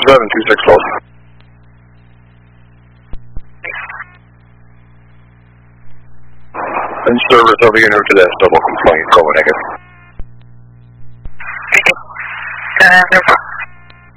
726 close. And service over unit to that double complaint, go negative. No problem.